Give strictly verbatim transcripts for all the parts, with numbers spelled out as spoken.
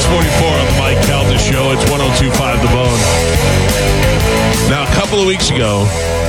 forty-four on the Mike Calta Show. It's one oh two point five The Bone. Now, a couple of weeks ago,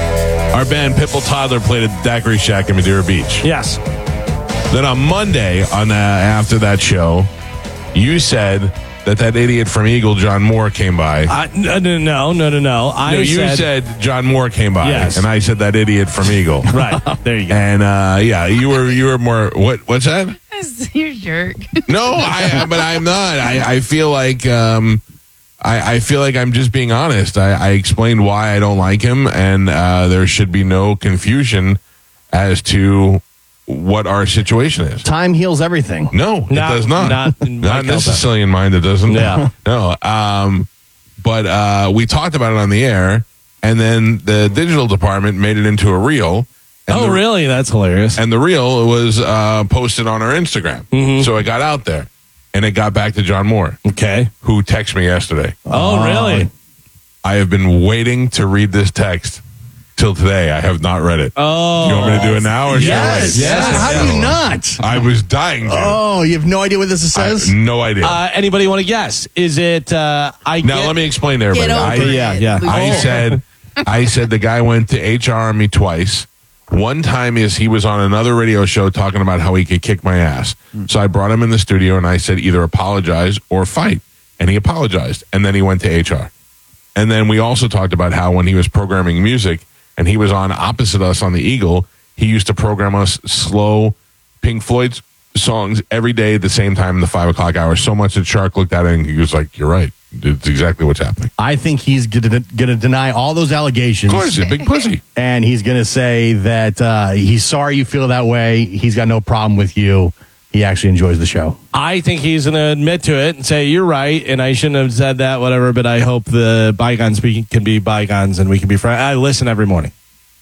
our band Pitbull Toddler played at the Daiquiri Shack in Madeira Beach. Yes. Then on Monday, on the, after that show, you said that that idiot from Eagle, John Moore, came by. Uh, no, no, no, no, no, no. I no, you said, said John Moore came by, yes. and I said that idiot from Eagle. Right there, you go. And uh, yeah, you were you were more. What what's that? You're a jerk. No, I. But I'm not. I, I feel like um, I, I feel like I'm just being honest. I, I explained why I don't like him, and uh, there should be no confusion as to what our situation is. Time heals everything. No, it Not- does not. not Not, in not my in this Calta. Sicilian mind, it doesn't. Yeah. No. Um, but uh, we talked about it on the air, and then the digital department made it into a reel. And Oh, the, really? That's hilarious. And the reel was uh, posted on our Instagram. Mhm. So it got out there, and it got back to John Moore, Okay. who texted me yesterday. Oh, really? I have been waiting to read this text till today. I have not read it. Oh. Do you want me to do it now? Or should I Yes. wait? yes. How do you not? I was dying to. Oh, you have no idea what this I- says? no idea. Uh, anybody want to guess? Is it? Uh, I Now get- let me explain to everybody. Get over I, it. Yeah, yeah. I Oh. said, I said the guy went to H R on me twice. One time is he was on another radio show talking about how he could kick my ass. So I brought him in the studio and I said either apologize or fight, and he apologized, and then he went to H R. And then we also talked about how when he was programming music and he was on opposite us on the Eagle, he used to program us slow Pink Floyd songs every day at the same time in the five o'clock hour. So much that Shark looked at it and he was like, "You're right. It's exactly what's happening." I think he's going to deny all those allegations. Of course, he's a big pussy. And he's going to say that uh, he's sorry you feel that way. He's got no problem with you. He actually enjoys the show. I think he's going to admit to it and say, you're right, and I shouldn't have said that, whatever, but I hope the bygones be, can be bygones and we can be friends. I listen every morning.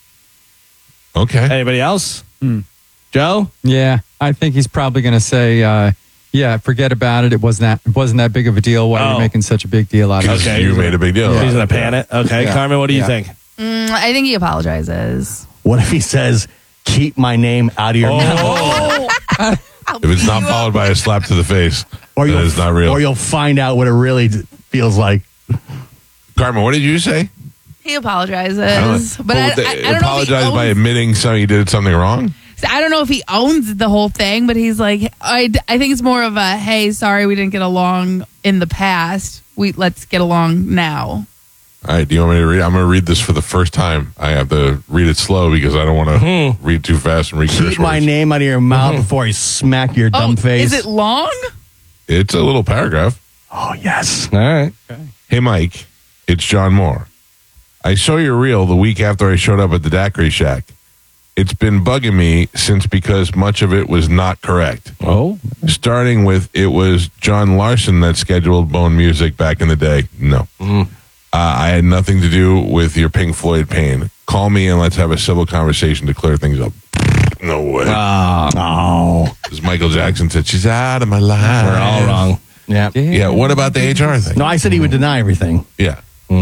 Okay. Anybody else? Hmm. Joe? Yeah, I think he's probably going to say, uh, "Yeah, forget about it. It wasn't that. It wasn't that big of a deal. Why are Oh. you making such a big deal out of it?" Because you made a big deal. He's going to pan it. Okay, Yeah. Carmen, what do you Yeah. think? Mm, I think he apologizes. What if he says, keep my name out of your mouth? Oh. If it's not followed by a slap to the face, Or then you'll, it's not real. or you'll find out what it really d- feels like. Carmen, what did you say? He apologizes, I don't- but I, Well, I, I they don't apologize know if he by owns, admitting something you did something wrong. I don't know if he owns the whole thing, but he's like, I, I think it's more of a, hey, sorry, we didn't get along in the past. We let's get along now. All right, do you want me to read? I'm going to read this for the first time. I have to read it slow because I don't want to Hmm. read too fast and read Keep curse my words. name out of your mouth before I smack your dumb oh, face. is it long? It's a little paragraph. Oh, yes. All right. Hey, Mike, it's John Moore. I saw your reel the week after I showed up at the Daiquiri Shack. It's been bugging me since because much of it was not correct. Oh? Starting with it was John Larson that scheduled Bone Music back in the day. No. Mm. Uh, I had nothing to do with your Pink Floyd pain. Call me and let's have a civil conversation to clear things up. No way. Uh, Oh. As Michael Jackson said, she's out of my life. we're all wrong. Yeah. Yeah, what about the H R thing? No, I said he would deny everything. Yeah.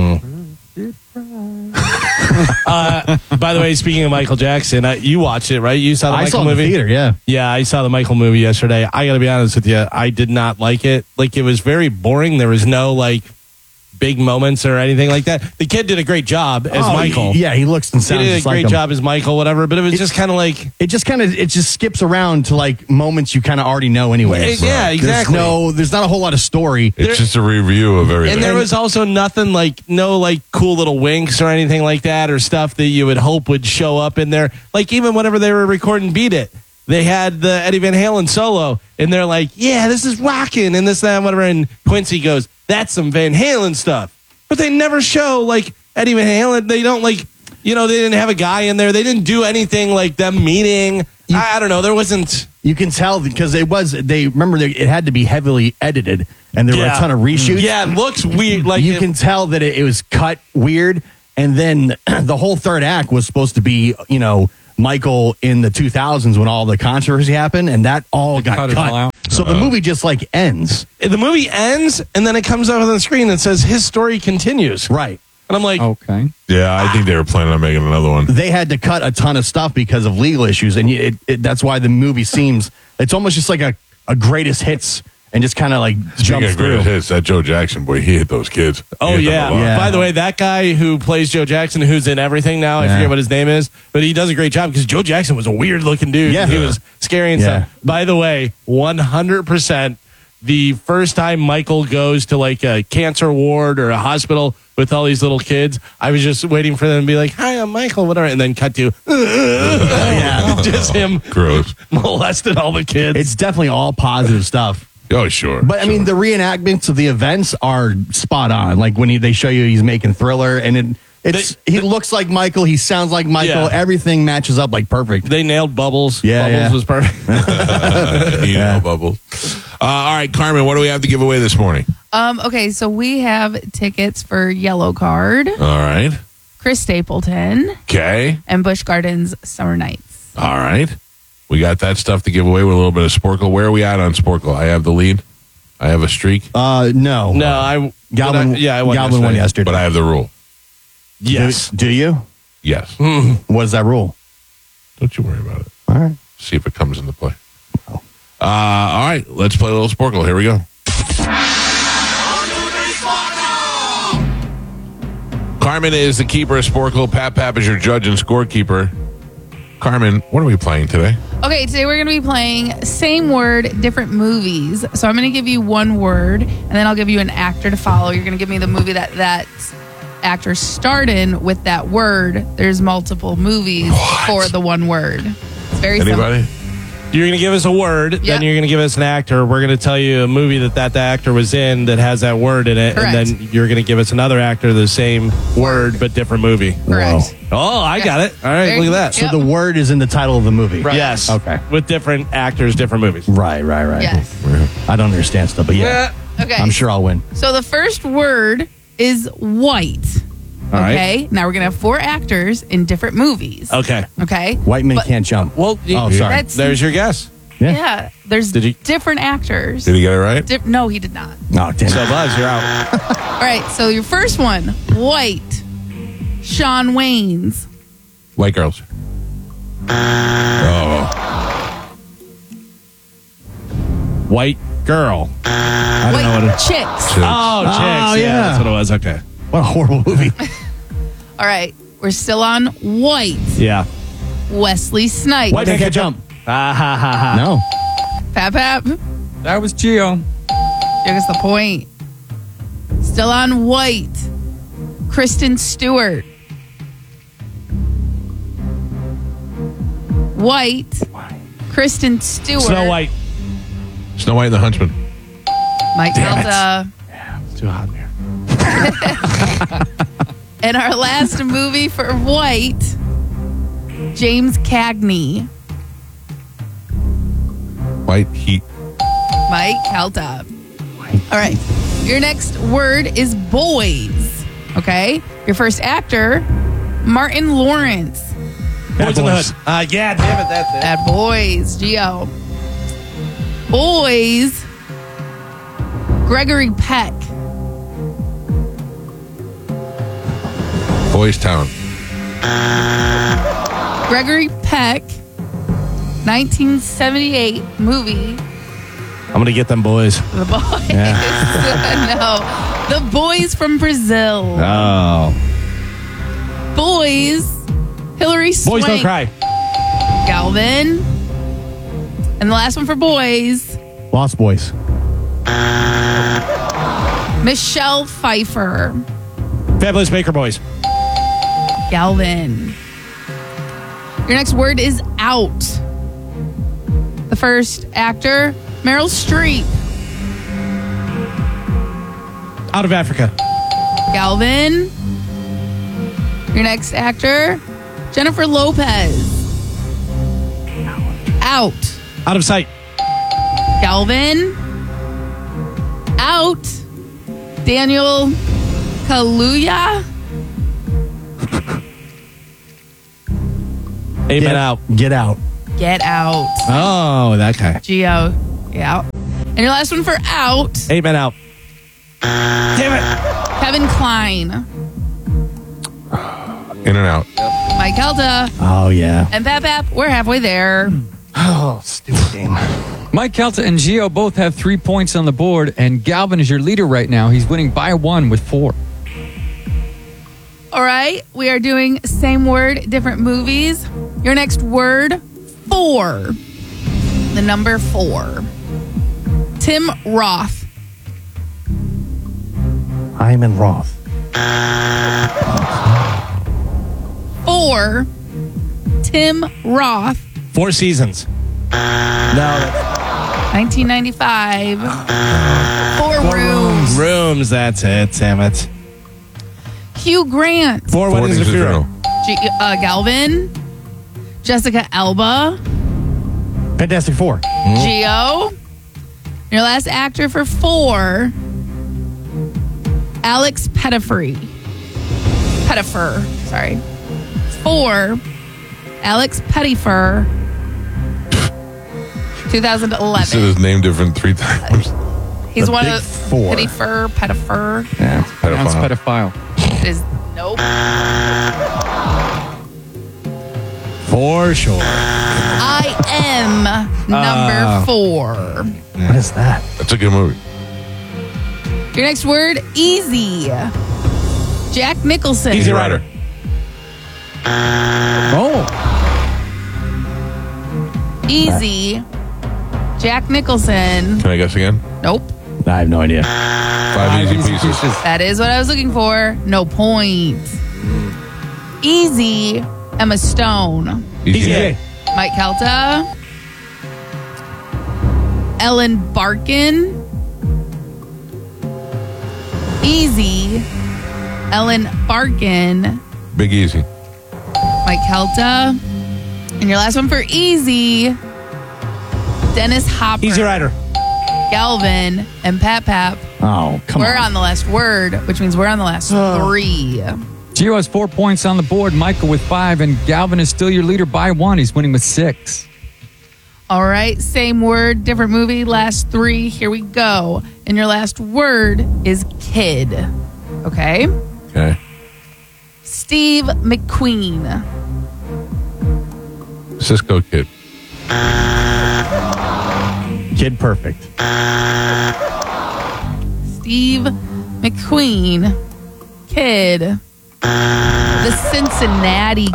Uh, by the way, speaking of Michael Jackson, uh, you watched it, right? You saw the I Michael saw it in the movie? theater, yeah. Yeah, I saw the Michael movie yesterday. I got to be honest with you. I did not like it. Like, it was very boring. There was no, like, big moments or anything like that. The kid did a great job as Oh, Michael. Yeah, he looks and He sounds did a just great like him. job as Michael, whatever, but it was just kind of like, It just kind of it just skips around to like moments you kind of already know anyway. yeah, exactly. There's no, there's not a whole lot of story. It's There- just a review of everything. and there was also nothing like, no like cool little winks or anything like that or stuff that you would hope would show up in there. Like, even whenever they were recording Beat It, they had the Eddie Van Halen solo, and they're like, yeah, this is rocking, and this, that, and whatever. And Quincy goes, that's some Van Halen stuff. But they never show, like, Eddie Van Halen. They don't, like, you know, they didn't have a guy in there. They didn't do anything like them meeting. You- I, I don't know. There wasn't. You can tell because it was they remember they, it had to be heavily edited and there were Yeah. a ton of reshoots. Yeah, it looks weird. Like, you it- can tell that it, it was cut weird, and then the whole third act was supposed to be, you know, Michael in the two thousands when all the controversy happened, and that all got cut cut. it all out? So the movie just like ends. the movie ends, and then it comes up on the screen and says his story continues. Right. And I'm like, Okay. yeah, I think they were planning on making another one. They had to cut a ton of stuff because of legal issues, and it, it, that's why the movie seems it's almost just like a, a greatest hits and just kind of like Speaking jumps of through. greatest hits, that Joe Jackson boy, he hit those kids. Oh He hit them yeah. a lot. Yeah. By the way, that guy who plays Joe Jackson, who's in everything now, I Yeah. forget what his name is, but he does a great job because Joe Jackson was a weird looking dude. Yeah. He was scary and Yeah. stuff. By the way, one hundred percent the first time Michael goes to like a cancer ward or a hospital with all these little kids, I was just waiting for them to be like, "Hi, I'm Michael," whatever, and then cut to Yeah. just him Gross. molesting all the kids. It's definitely all positive stuff. Oh, sure. But I mean, the reenactments of the events are spot on. Like when he, they show you he's making Thriller, and it it's They- he looks like Michael, he sounds like Michael. Yeah. Everything matches up like perfect. they nailed Bubbles. Yeah, Bubbles yeah. was perfect. you know, Bubbles. Uh, all right, Carmen, what do we have to give away this morning? Um, okay, so we have tickets for Yellow Card, All right. Chris Stapleton, Okay. and Busch Gardens Summer Nights. All right. We got that stuff to give away with a little bit of Sporkle. Where are we at on Sporkle? I have the lead. I have a streak, Uh, no, No, I Galvin. but I- yeah, I won Galvin won yesterday. yesterday. but I have the rule. Yes. Do, do you? Yes. What is that rule? Don't you worry about it. All right. See if it comes into play. Uh, all right. Let's play a little Sporkle. Here we go. Carmen is the keeper of Sporkle. Pat Pap is your judge and scorekeeper. Carmen, what are we playing today? Okay, today we're going to be playing same word, different movies. So I'm going to give you one word, and then I'll give you an actor to follow. You're going to give me the movie that that actor starred in with that word. There's multiple movies for the one word. It's very simple. Anybody? You're going to give us a word, Yep. then you're going to give us an actor. We're going to tell you a movie that that actor was in that has that word in it, Correct. and then you're going to give us another actor, the same word but different movie. Correct. Oh, I got it. All right, Very- look at that. Yep. So the word is in the title of the movie. Yes. Okay. With different actors, different movies. Right, right, right. Yes. I don't understand stuff, but yeah, Okay. I'm sure I'll win. So the first word is white. All right. Okay. Now we're going to have four actors in different movies. Okay. Okay. White men But- can't jump. Well, you- Oh, sorry. That's- there's your guess. Yeah. Yeah. There's Did he- different actors. Did he get it right? Di- no, he did not. Oh, damn. So, Buzz, you're out. All right. So your first one, white. Sean Waynes. White girls. Oh. White girl. I don't White know what it chicks. Chicks. Oh, chicks. Oh, yeah. yeah. That's what it was. Okay. What a horrible movie. All right. We're still on white. Yeah. Wesley Snipes. White man can't jump. Ah, ha, ha, ha. No. Pap Pap. That was Gio. Give us the point. Still on white. Kristen Stewart. White. Kristen Stewart. Snow White. Snow White and the Huntsman. Mike Delta. It's too hot in here. And our last movie for white, James Cagney. White Heat. Mike Kelta. All right. Your next word is boys. Okay. Your first actor, Martin Lawrence. Boys in the Hood. Uh, yeah, damn it. That's it. Bad boys. Geo. Boys, Gregory Peck. Boys Town. Gregory Peck, nineteen seventy-eight movie. I'm going to get them boys. The Boys. no. The Boys from Brazil. Oh. Boys, Hillary Swank. Boys don't cry. Galvin. And the last one for boys, Lost Boys. Michelle Pfeiffer. Fabulous Baker Boys. Galvin. Your next word is out. The first actor, Meryl Streep. Out of Africa. Galvin. Your next actor, Jennifer Lopez. Out. Out of sight. Galvin. Out. Daniel Kaluuya. Eight Get men out. Get out. Get out. Oh, that guy. Geo. Yeah. And your last one for out, Eight men out. Damn it. Kevin Kline. In and out. Mike Kelta. Oh, yeah. And Pap Pap, we're halfway there. Oh, stupid game. Mike Calta and Gio both have three points on the board, and Galvin is your leader right now. He's winning by one with four. All right, we are doing same word, different movies. Your next word, four. The number four. Tim Roth. Hyman Roth. Four. Tim Roth. Four Seasons. No, nineteen ninety-five. Four Rooms. Rooms, that's it, Sam. It's Hugh Grant. Four Weddings of Funeral. G- uh, Galvin. Jessica Alba. Fantastic Four. Gio. Your last actor for four. Alex Pettyfer. Pettyfer. Sorry. Four. Alex Pettyfer. twenty eleven. Said his name different three times. He's The one big of four. Pettyfer. Pettyfer. Yeah. Pronounced Pedophile. pedophile. It is nope. for sure. I am number four. What is that? That's a good movie. Your next word, easy. Jack Nicholson. Easy Rider. Oh. Easy. Jack Nicholson. Can I guess again? Nope. I have no idea. Five easy pieces. That is what I was looking for. No point. Easy. Emma Stone. Easy. Easy. Mike Calta. Ellen Barkin. Easy. Ellen Barkin. Big Easy. Mike Calta. And your last one for easy. Dennis Hopper. Easy Rider. Galvin and Pat Pap. Oh, come We're on. on the last word, which means we're on the last three. Gio has four points on the board, Michael with five, and Galvin is still your leader by one. He's winning with six. All right, same word, different movie, last three. Here we go. And your last word is kid. Okay? Okay. Steve McQueen. Cisco Kid. Kid Perfect. Steve McQueen. Kid. The Cincinnati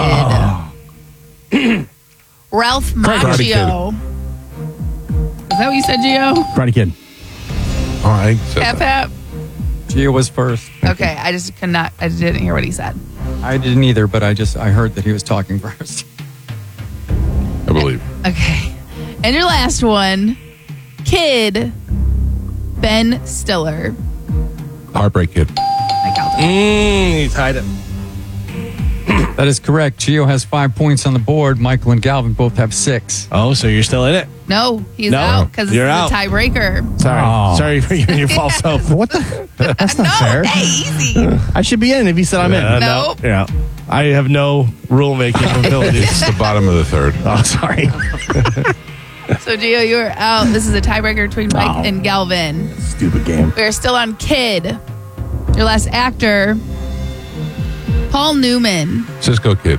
Kid. Ralph Macchio. Is that what you said, Gio? Karate Kid. All right. said Pat that. Pap? Gio was first. Okay, I just could not, I didn't hear what he said. I didn't either, but I just I heard that he was talking first. I believe. Okay. And your last one, Kid, Ben Stiller. Heartbreak Kid. Mike Calta. Mmm, he tied it. That is correct. Gio has five points on the board. Michael and Galvin both have six. Oh, so you're still in it? No, he's No, out because it's you're the out. tiebreaker. Sorry. Oh. Sorry for you and your false hope. What the? That's not No, fair. hey, easy. I should be in if he said I'm Uh, in. no. Nope. Yeah. I have no rule making abilities. It's the bottom of the third. Oh, sorry. So, Gio, you're out. This is a tiebreaker between Mike Oh. and Galvin. Stupid game. We are still on Kid. Your last actor, Paul Newman. Cisco Kid.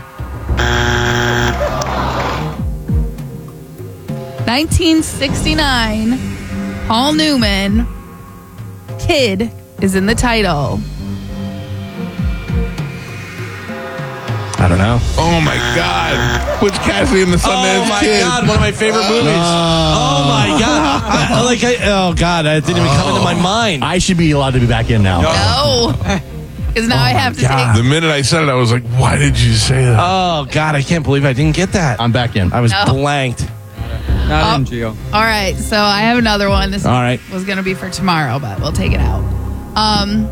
nineteen sixty-nine, Paul Newman. Kid is in the title. I don't know. Oh my God. Which Cassidy and the Sundance Oh my Kid? God, one of my favorite movies. oh my God. I, like I, oh God, that didn't even come into my mind. I should be allowed to be back in now. No. Because now I have to The take. minute I said it, I was like, why did you say that? Oh God, I can't believe I didn't get that. I'm back in. I was No. blanked. Not Oh. in, Gio. All right, so I have another one. This All right. was going to be for tomorrow, but we'll take it out. Um,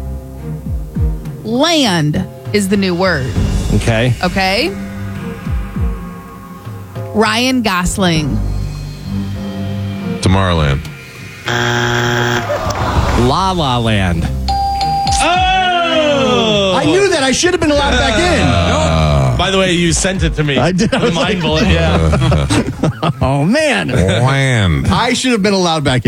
land is the new word. Okay. Okay. Ryan Gosling. Tomorrowland. La La Land. Oh! I knew that. I should have been allowed back in. By the way, you sent it to me. I did. The mind bullet, yeah. Oh, man. Land. I should have been allowed back in.